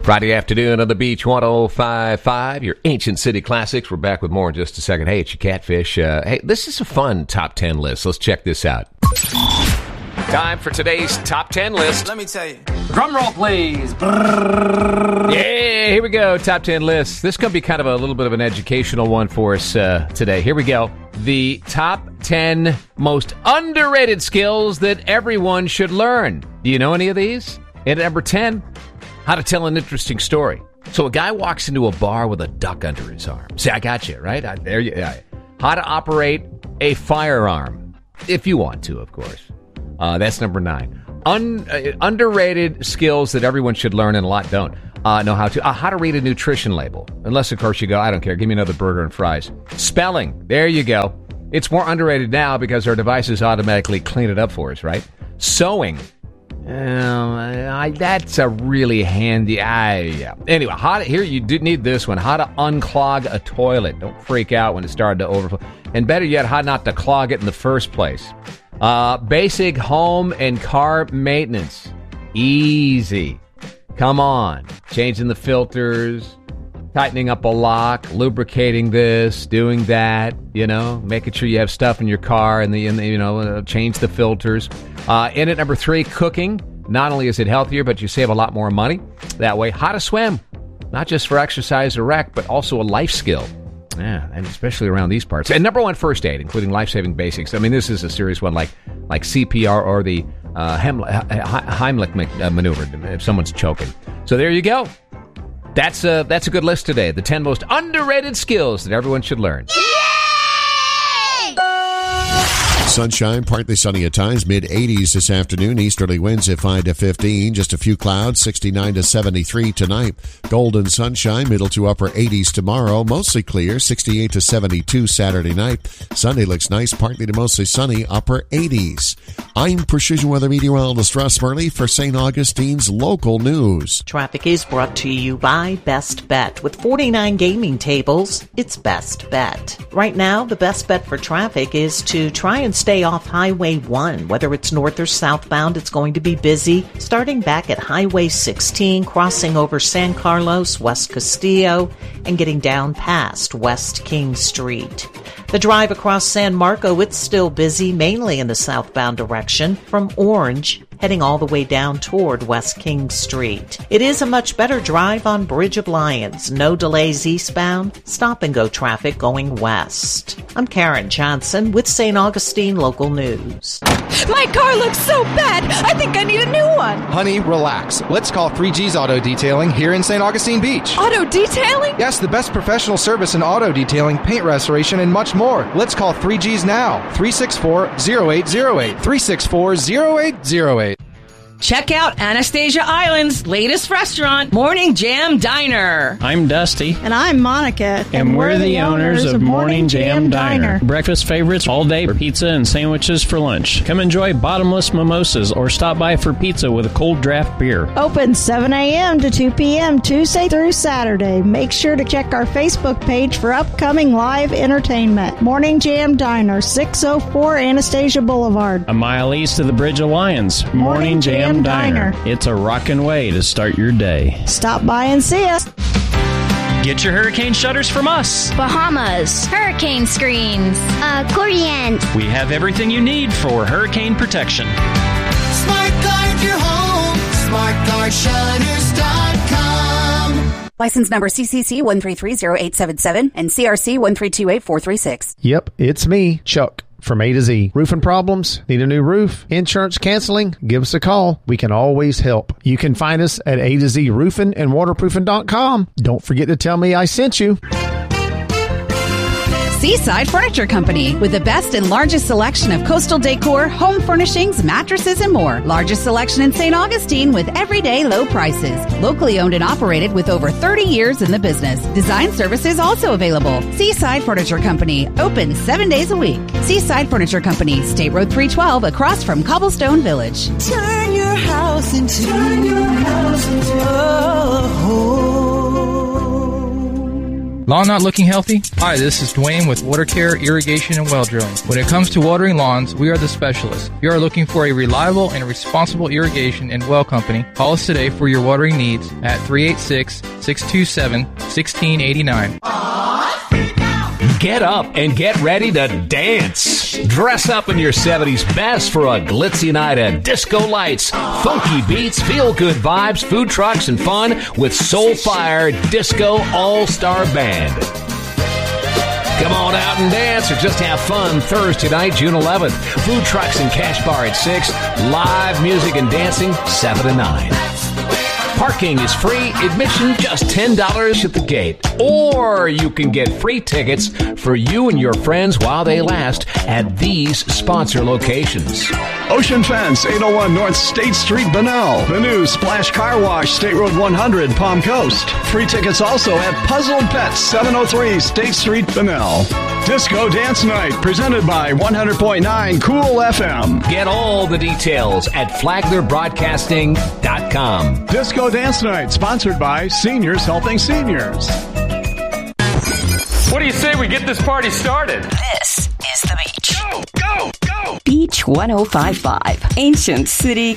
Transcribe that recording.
Friday afternoon on the Beach 105.5, your Ancient City Classics. We're back with more in just a second. Hey, it's your Catfish. Hey, this is a fun top 10 list. Let's check this out. Time for today's top 10 list. Let me tell you. Drum roll, please. Yeah, here we go. Top 10 list. This is going to be kind of a little bit of an educational one for us today. Here we go. The top 10 most underrated skills that everyone should learn. Do you know any of these? And at number 10, how to tell an interesting story. So a guy walks into a bar with a duck under his arm. See, I got you, right? How to operate a firearm, if you want to, of course. That's number 9. Underrated skills that everyone should learn and a lot don't know how to. How to read a nutrition label. Unless, of course, you go, I don't care, give me another burger and fries. Spelling. There you go. It's more underrated now because our devices automatically clean it up for us, right? Sewing. That's a really handy. Anyway, here you do need this one. How to unclog a toilet. Don't freak out when it started to overflow. And better yet, how not to clog it in the first place. Basic home and car maintenance. Easy. Come on. Changing the filters, tightening up a lock, lubricating this, doing that, making sure you have stuff in your car and change the filters. In at number 3, cooking. Not only is it healthier, but you save a lot more money that way. How to swim. Not just for exercise or rec, but also a life skill. Yeah, and especially around these parts. And number 1, first aid, including life-saving basics. I mean, this is a serious one, like CPR or the Heimlich maneuver if someone's choking. So there you go. That's a good list today. The 10 most underrated skills that everyone should learn. Sunshine, partly sunny at times, mid-80s this afternoon. Easterly winds at 5 to 15. Just a few clouds, 69 to 73 tonight. Golden sunshine, middle to upper 80s tomorrow. Mostly clear, 68 to 72 Saturday night. Sunday looks nice, partly to mostly sunny, upper 80s. I'm Precision Weather Meteorologist Russ Murley for St. Augustine's local news. Traffic is brought to you by Best Bet. With 49 gaming tables, it's Best Bet. Right now, the best bet for traffic is to try and stay off Highway 1. Whether it's north or southbound, it's going to be busy. Starting back at Highway 16, crossing over San Carlos, West Castillo, and getting down past West King Street. The drive across San Marco, it's still busy, mainly in the southbound direction, from Orange, heading all the way down toward West King Street. It is a much better drive on Bridge of Lions. No delays eastbound, stop-and-go traffic going west. I'm Karen Johnson with St. Augustine Local News. My car looks so bad, I think I need a new one. Honey, relax. Let's call 3G's Auto Detailing here in St. Augustine Beach. Auto detailing? Yes, the best professional service in auto detailing, paint restoration, and much more. Let's call 3G's now. 364-0808. 364-0808. Check out Anastasia Island's latest restaurant, Morning Jam Diner. I'm Dusty. And I'm Monica. And we're the owners of Morning Jam Diner. Breakfast favorites all day, pizza and sandwiches for lunch. Come enjoy bottomless mimosas or stop by for pizza with a cold draft beer. Open 7 a.m. to 2 p.m. Tuesday through Saturday. Make sure to check our Facebook page for upcoming live entertainment. Morning Jam Diner, 604 Anastasia Boulevard. A mile east of the Bridge of Lions. Morning Jam Diner. It's a rockin' way to start your day. Stop by and see us. Get your hurricane shutters from us. Bahamas, hurricane screens, accordion. We have everything you need for hurricane protection. Smart Guard your home. SmartGuardShutters.com. License number CCC 1330877 and CRC 1328436. Yep, it's me, Chuck. From A to Z. Roofing problems? Need a new roof? Insurance canceling? Give us a call. We can always help. You can find us at A to Z Roofing and Waterproofing.com. Don't forget to tell me I sent you. Seaside Furniture Company, with the best and largest selection of coastal decor, home furnishings, mattresses, and more. Largest selection in St. Augustine with everyday low prices. Locally owned and operated with over 30 years in the business. Design services also available. Seaside Furniture Company, open 7 days a week. Seaside Furniture Company, State Road 312, across from Cobblestone Village. Turn your house into a home. Lawn not looking healthy? Hi, this is Dwayne with Water Care, Irrigation, and Well Drilling. When it comes to watering lawns, we are the specialists. If you are looking for a reliable and responsible irrigation and well company, call us today for your watering needs at 386-627-1689. Get up and get ready to dance. Dress up in your 70s best for a glitzy night of disco lights, funky beats, feel-good vibes, food trucks, and fun with Soulfire Disco All-Star Band. Come on out and dance or just have fun Thursday night, June 11th. Food trucks and cash bar at 6. Live music and dancing 7 to 9. Parking is free. Admission just $10 at the gate. Or you can get free tickets for you and your friends while they last at these sponsor locations. Ocean Fence, 801 North State Street, Bunnell. The new Splash Car Wash, State Road 100, Palm Coast. Free tickets also at Puzzled Pets, 703 State Street, Bunnell. Disco Dance Night, presented by 100.9 Cool FM. Get all the details at FlaglerBroadcasting.com. Disco Dance Night, sponsored by Seniors Helping Seniors. What do you say we get this party started? This is the beach. Go, go, go! Beach 105.5, Ancient City,